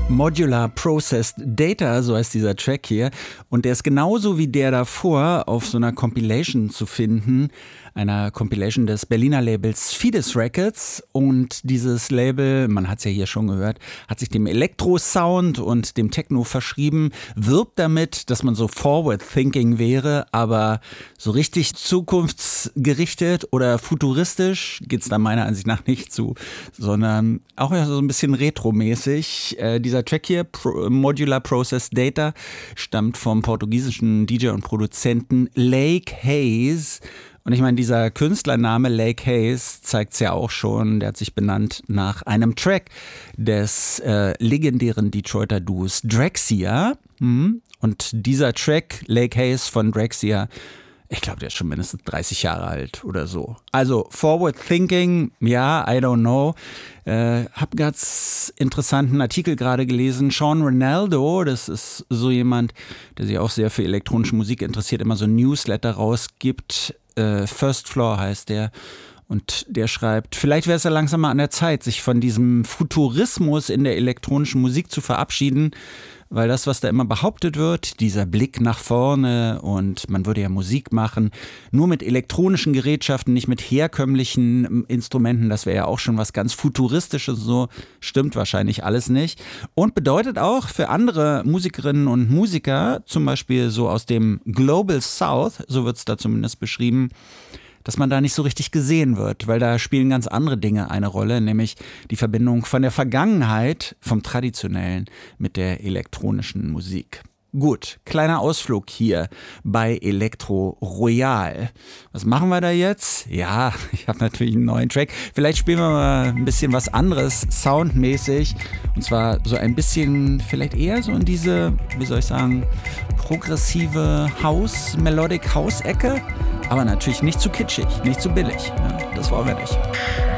Modular Processed Data, so heißt dieser Track hier. Und der ist genauso wie der davor auf so einer Compilation zu finden. Einer Compilation des Berliner Labels Fides Records. Und dieses Label, man hat es ja hier schon gehört, hat sich dem Elektro-Sound und dem Techno verschrieben, wirbt damit, dass man so forward-thinking wäre, aber so richtig zukunftsgerichtet oder futuristisch geht es da meiner Ansicht nach nicht zu, sondern auch ja so ein bisschen retromäßig. Dieser Track hier, Modular Processed Data, stammt vom portugiesischen DJ und Produzenten Lake Hayes. Und ich meine, dieser Künstlername Lake Hayes zeigt es ja auch schon. Der hat sich benannt nach einem Track des legendären Detroiter Duos Drexciya. Und dieser Track, Lake Hayes von Drexciya, ich glaube, der ist schon mindestens 30 Jahre alt oder so. Also Forward Thinking, ja, I don't know. Hab ganz interessanten Artikel gerade gelesen. Sean Ronaldo, das ist so jemand, der sich auch sehr für elektronische Musik interessiert, immer so ein Newsletter rausgibt. First Floor heißt der. Und der schreibt, vielleicht wäre es ja langsam mal an der Zeit, sich von diesem Futurismus in der elektronischen Musik zu verabschieden, weil das, was da immer behauptet wird, dieser Blick nach vorne und man würde ja Musik machen, nur mit elektronischen Gerätschaften, nicht mit herkömmlichen Instrumenten, das wäre ja auch schon was ganz Futuristisches, so stimmt wahrscheinlich alles nicht. Und bedeutet auch für andere Musikerinnen und Musiker, zum Beispiel so aus dem Global South, so wird es da zumindest beschrieben, dass man da nicht so richtig gesehen wird, weil da spielen ganz andere Dinge eine Rolle, nämlich die Verbindung von der Vergangenheit, vom Traditionellen mit der elektronischen Musik. Gut, kleiner Ausflug hier bei Elektro Royal. Was machen wir da jetzt? Ja, ich habe natürlich einen neuen Track. Vielleicht spielen wir mal ein bisschen was anderes, soundmäßig. Und zwar so ein bisschen, vielleicht eher so in diese, wie soll ich sagen, progressive House, Melodic House-Ecke. Aber natürlich nicht zu kitschig, nicht zu billig. Ja, das wollen wir nicht.